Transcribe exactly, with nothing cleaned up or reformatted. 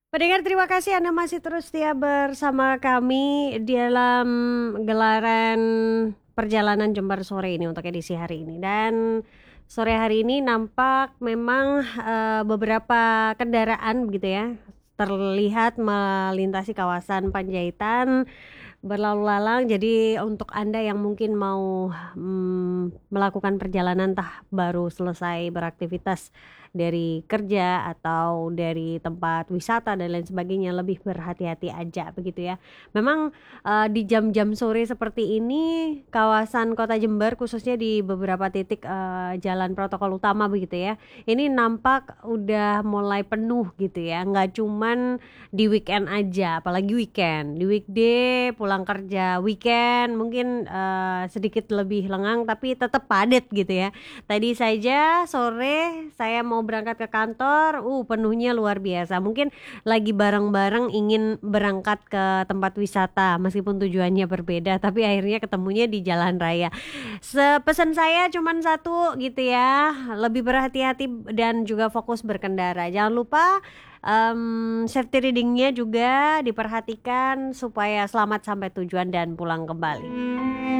Pendengar terima kasih Anda masih terus setia bersama kami di dalam gelaran perjalanan Jember sore ini untuk edisi hari ini. Dan sore hari ini nampak memang eh, beberapa kendaraan begitu ya terlihat melintasi kawasan Panjaitan berlalu lalang. Jadi untuk Anda yang mungkin mau mm, melakukan perjalanan entah baru selesai beraktivitas dari kerja atau dari tempat wisata dan lain sebagainya, lebih berhati-hati aja begitu ya. Memang eh, di jam-jam sore seperti ini kawasan Kota Jember khususnya di beberapa titik eh, jalan protokol utama begitu ya. Ini nampak udah mulai penuh gitu ya. Nggak cuman di weekend aja, apalagi weekend. Di weekday pulang kerja, weekend mungkin eh, sedikit lebih lengang tapi tetap padat gitu ya. Tadi saja sore saya mau berangkat ke kantor, uh penuhnya luar biasa. Mungkin lagi bareng-bareng ingin berangkat ke tempat wisata meskipun tujuannya berbeda, tapi akhirnya ketemunya di jalan raya. Sepesan saya cuman satu gitu ya, lebih berhati-hati dan juga fokus berkendara. Jangan lupa em, safety readingnya juga diperhatikan supaya selamat sampai tujuan dan pulang kembali.